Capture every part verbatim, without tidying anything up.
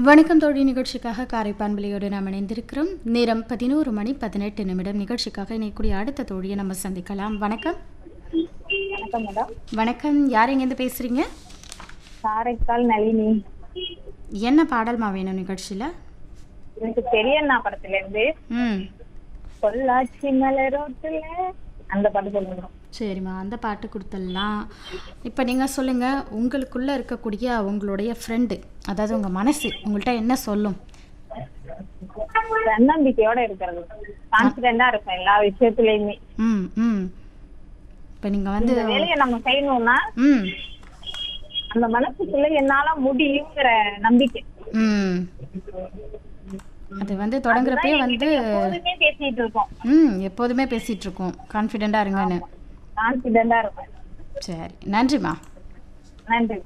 வணக்கம் தோழி நிகழ்ச்சிக்காக காரைப்பான்பலியோடு நாம் இணைந்திருக்கிறோம். நேரம் பதினோரு மணி பதினெட்டு நிமிடம். நிகழ்ச்சிக்காக இணையக்கூடிய அடுத்த தோழியை நம்ம சந்திக்கலாம். வணக்கம். வணக்கம் மேடம். வணக்கம். யார் எங்கேருந்து பேசுறீங்க? காரைக்கால் நளினி. என்ன பாடல்மா வேணும் நிகழ்ச்சியில? எனக்கு பெரியண்ணா படத்துல இருந்து ம் பொள்ளாச்சி மலரோட்டுல அந்த பாட்டு சொல்லுங்க. சரிம்மா, அந்த பாட்டு கொடுத்துடலாம். இப்போ நீங்கள் சொல்லுங்கள், உங்களுக்குள்ளே இருக்கக்கூடிய உங்களுடைய ஃப்ரெண்டு, அதாவது உங்கள் மனசு உங்கள்கிட்ட என்ன சொல்லும்? தன்னம்பிக்கையோட இருக்கிறது, கான்ஃபிடென்ட்டா இருப்பேன் எல்லா விஷயத்துலயுமே. ம் ம் இப்போ நீங்கள் வந்து இந்த வேலையை நம்ம செய்யணும்னா ம் அந்த மனசுக்குள்ள என்னால முடியுங்கிற நம்பிக்கை. ம் அது வந்து தொடங்குறப்பே வந்து எப்போதுமே பேசிட்டு இருக்கோம். ம் எப்போதுமே பேசிகிட்டு இருக்கோம், கான்ஃபிடெண்ட்டாக இருங்கன்னு. கான்ஃபிடென்ட்டா இருப்பேன். சரி, நன்றிம்மா. நன்றி.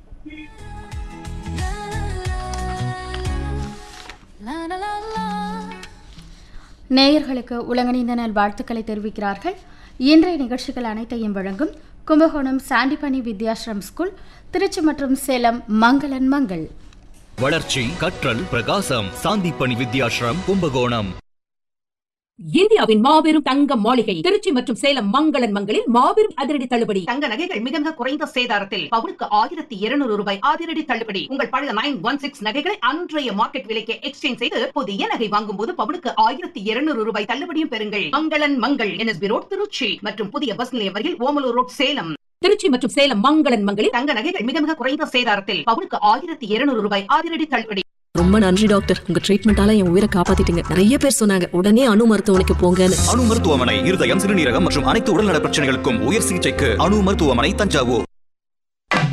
நேயர்களுக்கு உலகநீந்த நல் வாழ்த்துக்களை தெரிவிக்கிறார்கள். இன்றைய நிகழ்ச்சிகள் அனைத்தையும் வழங்கும் கும்பகோணம் சாண்டிபனி வித்யாஸ்ரம் ஸ்கூல், திருச்சி மற்றும் சேலம் மங்களன் மங்கள். வளர்ச்சி, கற்றல், பிரகாசம். சாந்திப்பணி வித்யாஸ்ரம், கும்பகோணம். இந்தியாவின் மாபெரும் தங்க மாளிகை திருச்சி மற்றும் சேலம் மங்களன் மங்களில் மாபெரும் அதிரடி தள்ளுபடி. தங்க நகைகள் மிக மிக குறைந்த சேதாரத்தில் பவுனுக்கு ஆயிரத்தி இருநூறு ரூபாய் அதிரடி தள்ளுபடி. உங்கள் பழைய நைன் ஒன் சிக்ஸ் நகைகளை அன்றைய மார்க்கெட் விலைக்கு எக்ஸ்சேஞ்ச் செய்து புதிய நகை வாங்கும் போது பவுனுக்கு ஆயிரத்தி இருநூறு ரூபாய் தள்ளுபடியும் பெறுங்கள். மங்களன் மங்கள், என்எஸ்பி ரோட், திருச்சி மற்றும் புதிய பஸ் நிலையம் அருகில் ஓமலூர் ரோட், சேலம். திருச்சி மற்றும் சேலம் மங்களன் மங்களில் தங்க நகைகள் மிக மிக குறைந்த சேதாரத்தில் பவுனுக்கு ஆயிரத்தி இருநூறு ரூபாய் அதிரடி தள்ளுபடி. ரொம்ப நன்றி டாக்டர், உங்க ட்ரீட்மெண்டால என் உயிரை காப்பாத்திட்டீங்க. நிறைய பேர் சொன்னாங்க உடனே அணு மருத்துவமனைக்கு போங்கன்னு. அணு மருத்துவமனை இருதயம், சிறுநீரகம் மற்றும் அனைத்து உடல்நல பிரச்சனைகளுக்கும் உயர் சிகிச்சைக்கு அணு மருத்துவமனை, தஞ்சாவூர்.